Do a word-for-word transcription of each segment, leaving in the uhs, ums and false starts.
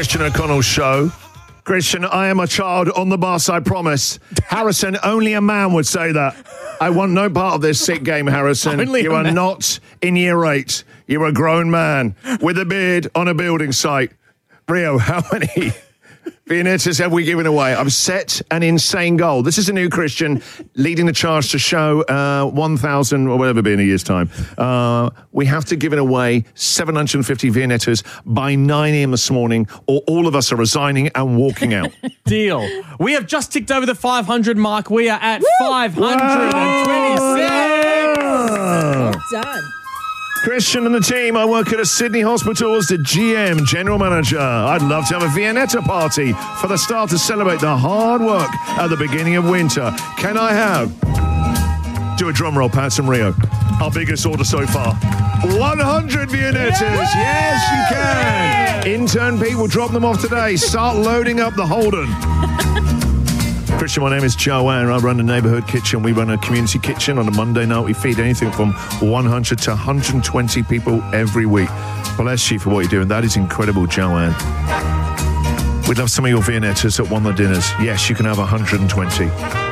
Christian O'Connell show. Christian, I am a child on the bus, I promise. Harrison, only a man would say that. I want no part of this sick game, Harrison. Only you a are man. not in year eight. You're a grown man with a beard on a building site. Rio, how many Viennettas have we given away? I've set an insane goal. This is a new Christian leading the charge to show uh, one thousand or whatever be in a year's time. Uh, we have to give it away seven hundred fifty Viennettas by nine a.m. this morning, or all of us are resigning and walking out. Deal. We have just ticked over the five hundred mark. We are at five hundred twenty-six. Wow. Well done. Christian and the team, I work at a Sydney hospital as the G M, General Manager. I'd love to have a Viennetta party for the staff to celebrate the hard work at the beginning of winter. Can I have... Do a drum roll, Pat and Rio. Our biggest order so far. one hundred Viennettas. Yes, you can. Intern Pete will drop them off today. Start loading up the Holden. Christian, my name is Joanne. I run a neighbourhood kitchen. We run a community kitchen. On a Monday night, we feed anything from one hundred to one hundred twenty people every week. Bless you for what you're doing. That is incredible, Joanne. We'd love some of your Viennettas at one of the dinners. Yes, you can have one hundred twenty.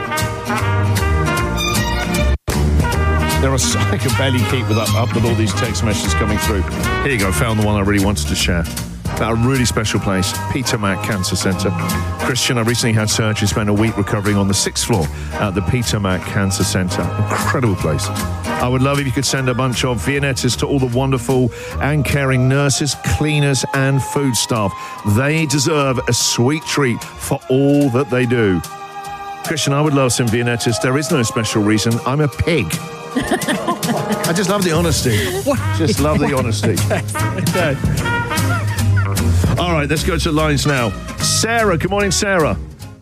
There are, I can barely keep with up, up with all these text messages coming through. Here you go. Found the one I really wanted to share. At a really special place, Peter Mac Cancer Centre. Christian, I recently had surgery, spent a week recovering on the sixth floor at the Peter Mac Cancer Centre. Incredible place. I would love if you could send a bunch of Viennettas to all the wonderful and caring nurses, cleaners and food staff. They deserve a sweet treat for all that they do. Christian, I would love some Viennettas. There is no special reason. I'm a pig. I just love the honesty. Just love the honesty. Okay. All right, let's go to the lines now. Sarah, good morning, Sarah.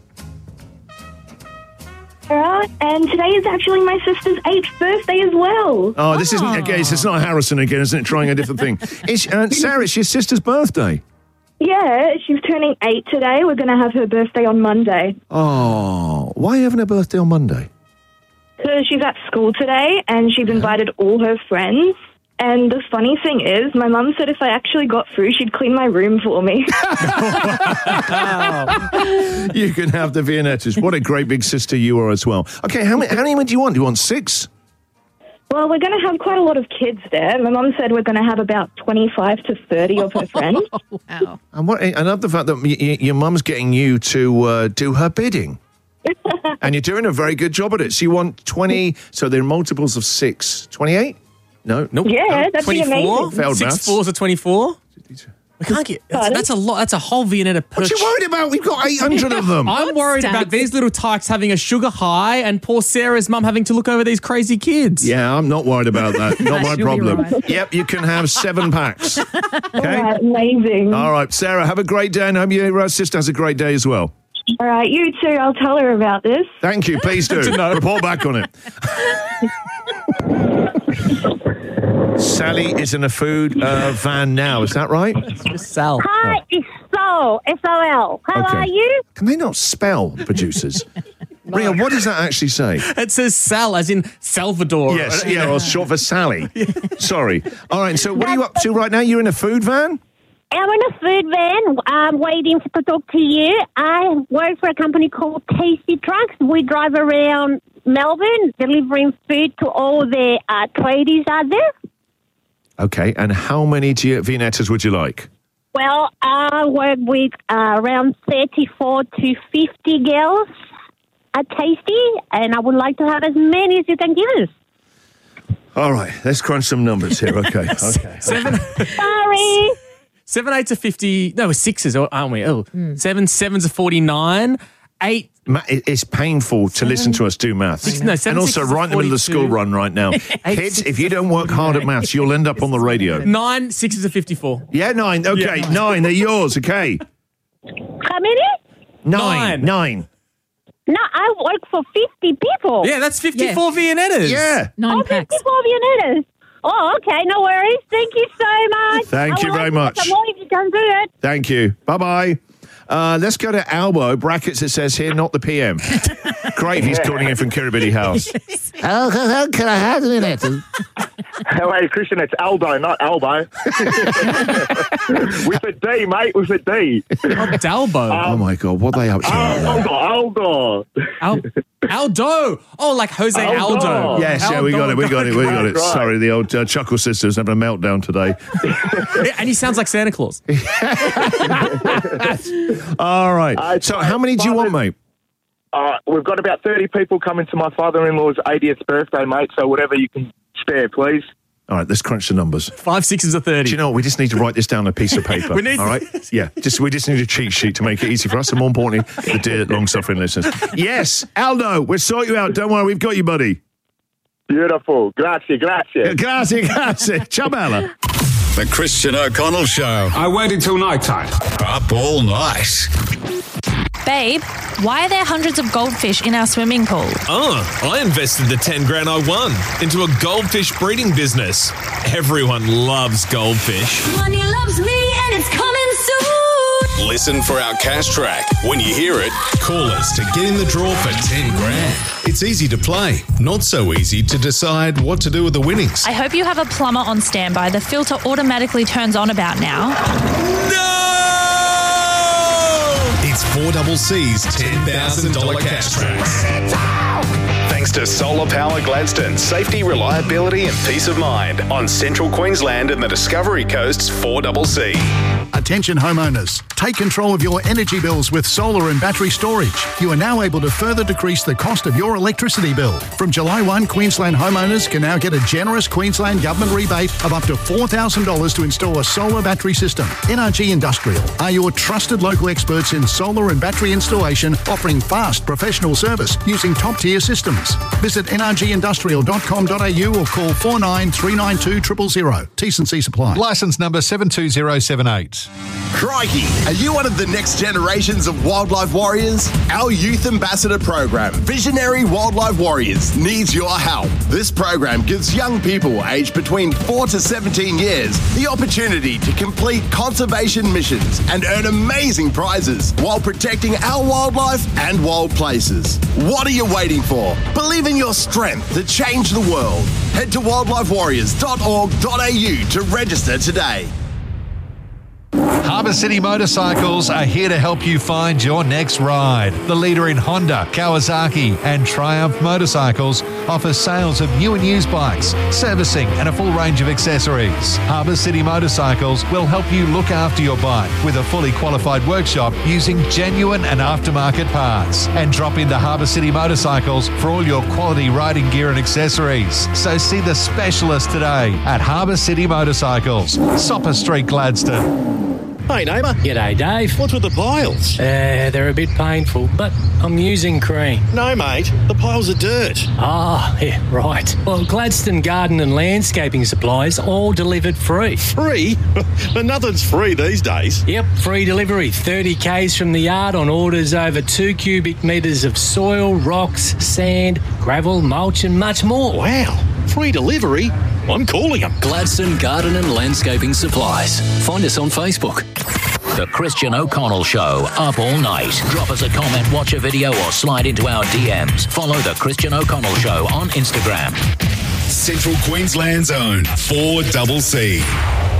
Sarah, and today is actually my sister's eighth birthday as well. Oh, this isn't, again, it's not Harrison again, isn't it? Trying a different thing. It's, uh, Sarah, it's your sister's birthday. Yeah, she's turning eight today. We're going to have her birthday on Monday. Oh, why are you having a birthday on Monday? So she's at school today, and she's invited all her friends. And the funny thing is, my mum said if I actually got through, she'd clean my room for me. You can have the Viennettas. What a great big sister you are as well. Okay, how many, how many do you want? Do you want six? Well, we're going to have quite a lot of kids there. My mum said we're going to have about twenty-five to thirty of her friends. Wow. And what, I love the fact that y- y- your mum's getting you to uh, do her bidding. And you're doing a very good job at it. So you want twenty, so there are multiples of six. twenty-eight? No? Nope. Yeah, no. that'd be twenty-four? amazing. Failed Six maths. fours are twenty-four? We can't get... That's, Pardon? that's a lot. That's a whole Viennetta per What you worried about? We've got eight hundred of them. I'm worried Stags. about these little tykes having a sugar high and poor Sarah's mum having to look over these crazy kids. Yeah, I'm not worried about that. Not my She'll be problem. right. Yep, you can have seven packs. All Okay? right, amazing. All right, Sarah, have a great day, and hope your uh, sister has a great day as well. All right, you too. I'll tell her about this. Thank you. Please do. Report back on it. Sally is in a food uh, van now. Is that right? Just Sal. Hi, it's Sol, S O L. How Okay. are you? Can they not spell, producers? Ria, what does that actually say? It says Sal, as in Salvador. Yes, yeah, or short for Sally. Sorry. All right, so what are you up to right now? You're in a food van? I'm in a food van. I'm waiting to talk to you. I work for a company called Tasty Trucks. We drive around Melbourne delivering food to all the uh, tradies out there. Okay, and how many do you, Viennettas would you like? Well, I work with uh, around thirty-four to fifty girls at Tasty, and I would like to have as many as you can give us. All right, let's crunch some numbers here. Okay, okay. Seven, Sorry. seven eights are fifty. No, we're sixes, aren't we? Oh, seven sevens are forty-nine. Eight. Ma- it- it's painful to listen to us do maths. Six- no, seven and also sixes are right in the middle of the school forty-two. run right now. Kids, if you don't work hard at maths, you'll end up on the radio. Nine sixes are fifty-four. Yeah, nine. Okay, Yeah. nine. They're yours. Okay. How many? Nine. Nine. Nine. No, I work for fifty people. Yeah, that's fifty-four Viennettas. Yeah. Nine Oh, packs. fifty-four Viennettas. Oh, okay, no worries. Thank you so much. Thank I you will very have much. Some more if you can do it. Thank you. Bye-bye. Uh, let's go to Albo. Brackets, it says here, not the P M. Great if he's calling in from Kirribilli House. Oh, how can I have a minute? Hey, Christian, it's Aldo, not Albo. With a D, mate, with a D. Oh, Dalbo. Oh, my God, what are they up to? Aldo, Aldo. Al- Aldo. Oh, like Jose Aldo. Aldo. Yes, yeah, we got it, we got it, we got it. Right. Sorry, the old uh, Chuckle Sisters having a meltdown today. Yeah, and he sounds like Santa Claus. All right. Uh, So how many do you want, mate? Uh, we've got about thirty people coming to my father-in-law's eightieth birthday, mate, so whatever you can spare, please. All right, let's crunch the numbers. Five sixes are thirty. Do you know what? We just need to write this down on a piece of paper. We need- all right? Yeah, just we just need a cheat sheet to make it easy for us, and more importantly, the dear long-suffering listeners. Yes, Aldo, we'll sort you out. Don't worry, we've got you, buddy. Beautiful. Grazie, grazie. Grazie, grazie. Ciao, Bella. The Christian O'Connell Show. I waited till night time. Up all night. Babe, why are there hundreds of goldfish in our swimming pool? Oh, I invested the ten grand I won into a goldfish breeding business. Everyone loves goldfish. Money loves me and it's coming soon. Listen for our cash track. When you hear it, call us to get in the draw for ten grand. It's easy to play, not so easy to decide what to do with the winnings. I hope you have a plumber on standby. The filter automatically turns on about now. No! It's four double C's ten thousand dollars cash track. Thanks to Solar Power Gladstone. Safety, reliability and peace of mind on Central Queensland and the Discovery Coast's four double C. Attention homeowners, take control of your energy bills with solar and battery storage. You are now able to further decrease the cost of your electricity bill. From July first, Queensland homeowners can now get a generous Queensland Government rebate of up to four thousand dollars to install a solar battery system. N R G Industrial are your trusted local experts in solar and battery installation, offering fast professional service using top-tier systems. Visit n r g industrial dot com dot a u or call four nine three nine two zero zero zero. T's and C's apply. Licence number seven two zero seven eight. Crikey, are you one of the next generations of wildlife warriors? Our youth ambassador program, Visionary Wildlife Warriors, needs your help. This program gives young people aged between four to seventeen years the opportunity to complete conservation missions and earn amazing prizes while protecting our wildlife and wild places. What are you waiting for? Believe in your strength to change the world. Head to wildlife warriors dot org dot a u to register today. Harbour City Motorcycles are here to help you find your next ride. The leader in Honda, Kawasaki and Triumph motorcycles offers sales of new and used bikes, servicing and a full range of accessories. Harbour City Motorcycles will help you look after your bike with a fully qualified workshop using genuine and aftermarket parts. And drop into Harbour City Motorcycles for all your quality riding gear and accessories. So see the specialist today at Harbour City Motorcycles, Sopper Street, Gladstone. Hey neighbour. G'day Dave. What's with the piles? Uh, they're a bit painful, but I'm using cream. No mate, the piles are dirt. Ah, yeah, right. Well, Gladstone Garden and Landscaping Supplies all delivered free. Free? But nothing's free these days. Yep, free delivery. thirty kays from the yard on orders over two cubic metres of soil, rocks, sand, gravel, mulch and much more. Wow. Free delivery? I'm calling them. Gladstone Garden and Landscaping Supplies. Find us on Facebook. The Christian O'Connell Show, up all night. Drop us a comment, watch a video or slide into our D Ms. Follow The Christian O'Connell Show on Instagram. Central Queensland's own four double C.